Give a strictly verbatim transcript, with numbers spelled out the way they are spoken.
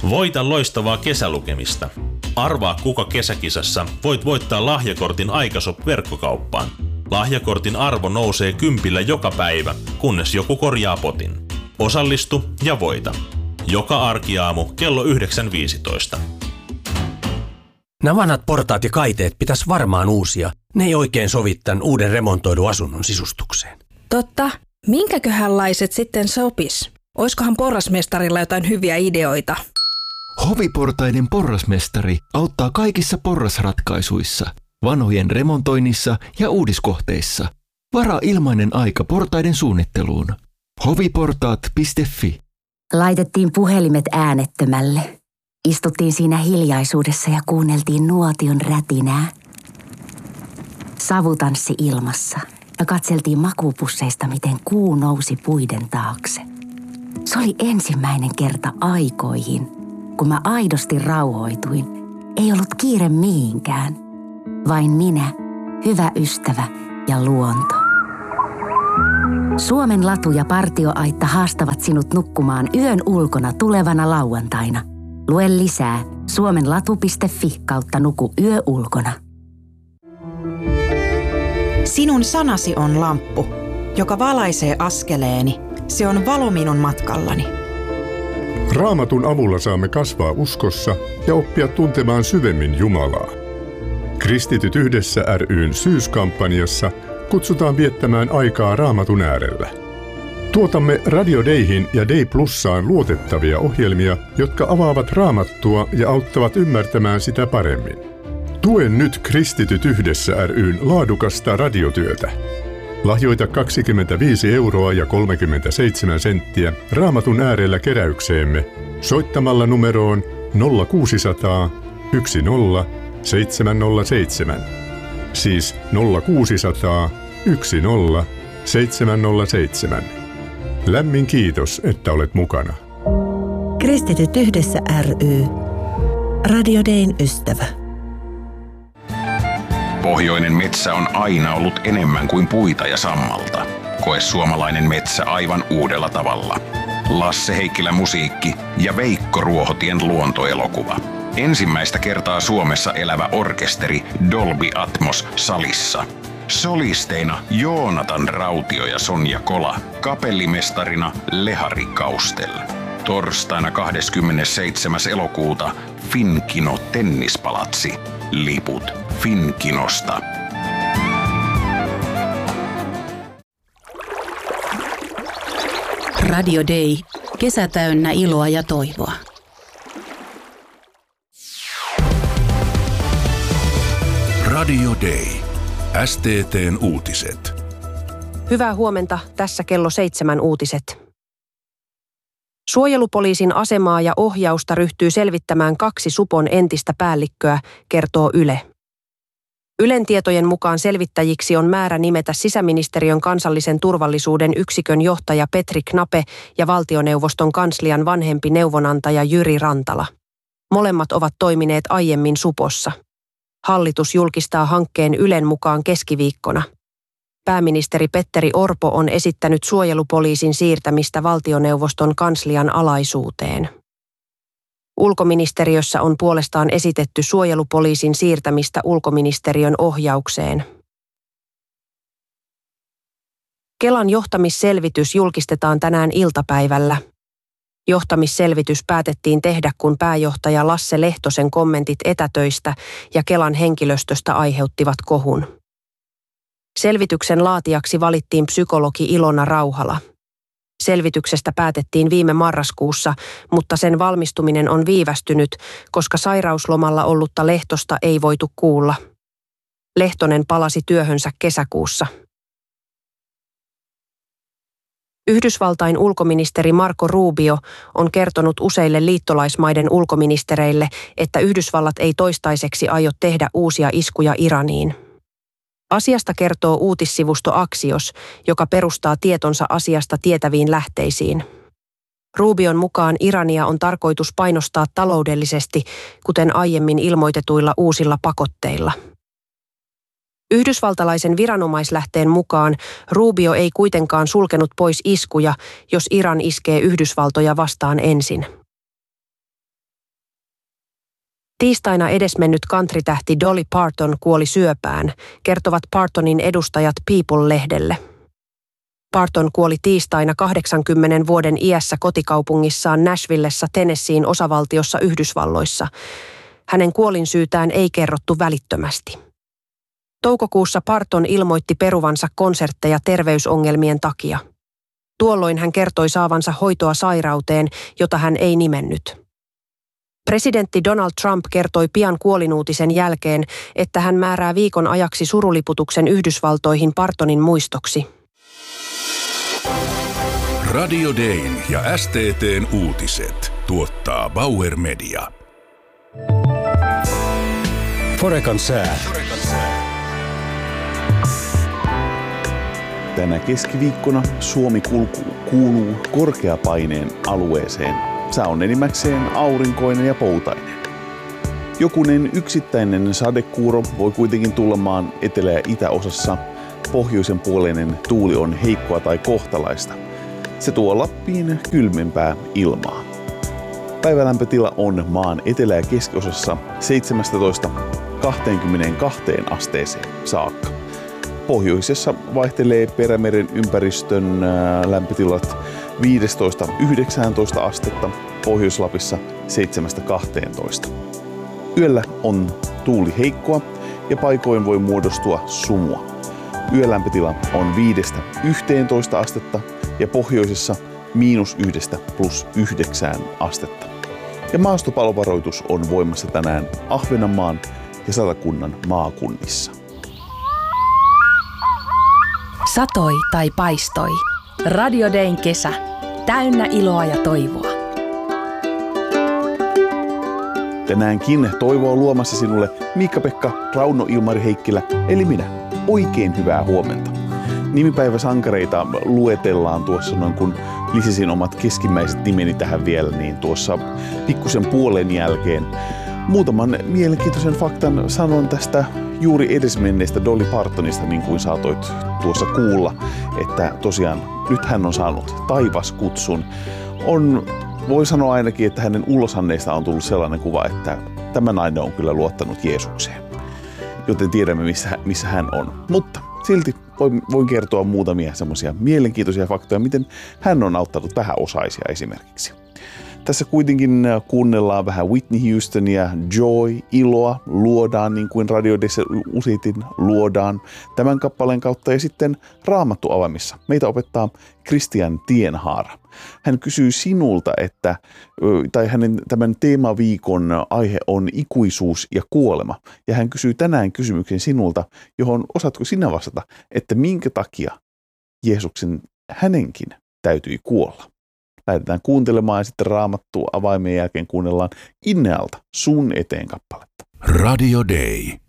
Voita loistavaa kesälukemista. Arvaa kuka kesäkisassa voit voittaa lahjakortin Aikashop-verkkokauppaan. Lahjakortin arvo nousee kympillä joka päivä, kunnes joku korjaa potin. Osallistu ja voita. Joka arkiaamu kello yhdeksän viisitoista. Nämä vanhat portaat ja kaiteet pitäisi varmaan uusia. Ne ei oikein sovi tämän uuden remontoidun asunnon sisustukseen. Totta. Minkäköhänlaiset sitten sopis? Oiskohan porrasmestarilla jotain hyviä ideoita? Hoviportaiden porrasmestari auttaa kaikissa porrasratkaisuissa, vanhojen remontoinnissa ja uudiskohteissa. Varaa ilmainen aika portaiden suunnitteluun. hoviportaat piste fi. Laitettiin puhelimet äänettömälle. Istuttiin siinä hiljaisuudessa ja kuunneltiin nuotion rätinää. Savutanssi ilmassa ja katseltiin makuupusseista, miten kuu nousi puiden taakse. Se oli ensimmäinen kerta aikoihin, kun mä aidosti rauhoituin. Ei ollut kiire mihinkään. Vain minä, hyvä ystävä ja luonto. Suomen latu ja partioaitta haastavat sinut nukkumaan yön ulkona tulevana lauantaina. Lue lisää suomenlatu piste fi kautta nuku yö ulkona. Sinun sanasi on lamppu, joka valaisee askeleeni. Se on valo minun matkallani. Raamatun avulla saamme kasvaa uskossa ja oppia tuntemaan syvemmin Jumalaa. Kristityt yhdessä ry:n syyskampanjassa kutsutaan viettämään aikaa Raamatun äärellä. Tuotamme Radio Dayhin ja Day Plussaan luotettavia ohjelmia, jotka avaavat Raamattua ja auttavat ymmärtämään sitä paremmin. Tue nyt Kristityt yhdessä ry:n laadukasta radiotyötä. Lahjoita kaksikymmentäviisi euroa ja kolmekymmentäseitsemän senttiä Raamatun äärellä keräykseemme soittamalla numeroon nolla kuusisataa yksi nolla seitsemän nolla seitsemän. Siis nolla kuusisataa yksi nolla seitsemän nolla seitsemän. Lämmin kiitos, että olet mukana. Kristityt yhdessä ry. Radio Dayn ystävä. Pohjoinen metsä on aina ollut enemmän kuin puita ja sammalta. Koe suomalainen metsä aivan uudella tavalla. Lasse Heikkilä musiikki ja Veikko Ruohotien luontoelokuva. Ensimmäistä kertaa Suomessa elävä orkesteri Dolby Atmos salissa. Solisteina Joonatan Rautio ja Sonja Kola. Kapellimestarina Lehari Kaustel. Torstaina kahdeskymmenesseitsemäs elokuuta Finkino Tennispalatsi. Liput Finkinosta. Radio Day. Kesä täynnä iloa ja toivoa. Radio Day. S T T:n uutiset. Hyvää huomenta, tässä kello seitsemän uutiset. Suojelupoliisin asemaa ja ohjausta ryhtyy selvittämään kaksi supon entistä päällikköä, kertoo Yle. Ylen tietojen mukaan selvittäjiksi on määrä nimetä sisäministeriön kansallisen turvallisuuden yksikön johtaja Petri Knape ja valtioneuvoston kanslian vanhempi neuvonantaja Jyri Rantala. Molemmat ovat toimineet aiemmin supossa. Hallitus julkistaa hankkeen Ylen mukaan keskiviikkona. Pääministeri Petteri Orpo on esittänyt suojelupoliisin siirtämistä valtioneuvoston kanslian alaisuuteen. Ulkoministeriössä on puolestaan esitetty suojelupoliisin siirtämistä ulkoministeriön ohjaukseen. Kelan johtamisselvitys julkistetaan tänään iltapäivällä. Johtamisselvitys päätettiin tehdä, kun pääjohtaja Lasse Lehtosen kommentit etätöistä ja Kelan henkilöstöstä aiheuttivat kohun. Selvityksen laatijaksi valittiin psykologi Ilona Rauhala. Selvityksestä päätettiin viime marraskuussa, mutta sen valmistuminen on viivästynyt, koska sairauslomalla ollutta Lehtosta ei voitu kuulla. Lehtonen palasi työhönsä kesäkuussa. Yhdysvaltain ulkoministeri Marco Rubio on kertonut useille liittolaismaiden ulkoministereille, että Yhdysvallat ei toistaiseksi aio tehdä uusia iskuja Iraniin. Asiasta kertoo uutissivusto Axios, joka perustaa tietonsa asiasta tietäviin lähteisiin. Rubion mukaan Irania on tarkoitus painostaa taloudellisesti, kuten aiemmin ilmoitetuilla uusilla pakotteilla. Yhdysvaltalaisen viranomaislähteen mukaan Rubio ei kuitenkaan sulkenut pois iskuja, jos Iran iskee Yhdysvaltoja vastaan ensin. Tiistaina edesmennyt countrytähti Dolly Parton kuoli syöpään, kertovat Partonin edustajat People-lehdelle. Parton kuoli tiistaina kahdeksankymmenen vuoden iässä kotikaupungissaan Nashvillessä Tennesseein osavaltiossa Yhdysvalloissa. Hänen kuolinsyytään ei kerrottu välittömästi. Toukokuussa Parton ilmoitti peruvansa konsertteja terveysongelmien takia. Tuolloin hän kertoi saavansa hoitoa sairauteen, jota hän ei nimennyt. Presidentti Donald Trump kertoi pian kuolinuutisen jälkeen, että hän määrää viikon ajaksi suruliputuksen Yhdysvaltoihin Partonin muistoksi. Radio Dayn ja S T T:n uutiset tuottaa Bauer Media. Forekan sää. Tänä keskiviikkona Suomi kulkuu, kuuluu korkeapaineen alueeseen. Sää on enimmäkseen aurinkoinen ja poutainen. Jokunen yksittäinen sadekuuro voi kuitenkin tulla maan etelä- ja itäosassa. Pohjoisen puoleinen tuuli on heikkoa tai kohtalaista. Se tuo Lappiin kylmempää ilmaa. Päivälämpötila on maan etelä- ja keskiosassa seitsemästätoista kaksikymmentäkaksi asteeseen saakka. Pohjoisessa vaihtelee Perämeren ympäristön lämpötilat viisitoista yhdeksäntoista astetta, Pohjois-Lapissa seitsemästä kahteentoista. Yöllä on tuuli heikkoa ja paikoin voi muodostua sumua. Yölämpötila on viidestä yhteentoista astetta ja pohjoisessa miinus yhdestä plus yhdeksään astetta. Ja maastopalovaroitus on voimassa tänään Ahvenanmaan ja Satakunnan maakunnissa. Satoi tai paistoi. Radio Dayn kesä. Täynnä iloa ja toivoa. Tänäänkin toivoa luomassa sinulle Miikka-Pekka Rauno Ilmari Heikkilä, eli minä. Oikein hyvää huomenta. Nimipäiväsankareita luetellaan tuossa noin, kun lisäsin omat keskimmäiset nimeni tähän vielä, niin tuossa pikkusen puolen jälkeen. Muutaman mielenkiintoisen faktan sanon tästä juuri edesmenneestä Dolly Partonista, niin kuin saatoit tuossa kuulla, että tosiaan nyt hän on saanut taivaskutsun. On, voi sanoa ainakin, että hänen ulosanneista on tullut sellainen kuva, että tämä nainen on kyllä luottanut Jeesukseen. Joten tiedämme, missä, missä hän on. Mutta silti voin, voin kertoa muutamia semmoisia mielenkiintoisia faktoja, miten hän on auttanut vähäosaisia esimerkiksi. Tässä kuitenkin kuunnellaan vähän Whitney Houstonia, Joy, iloa, luodaan niin kuin Radio Dayssä usein luodaan tämän kappaleen kautta ja sitten Raamattu avaimissa. Meitä opettaa Christian Tienhaara. Hän kysyy sinulta, että, tai hänen tämän teemaviikon aihe on ikuisuus ja kuolema. Ja hän kysyy tänään kysymyksen sinulta, johon osaatko sinä vastata, että minkä takia Jeesuksen hänenkin täytyi kuolla. Lähdetään kuuntelemaan ja sitten Raamattua avaimien jälkeen kuunnellaan Innealta Sun eteen kappaletta. Radio Day.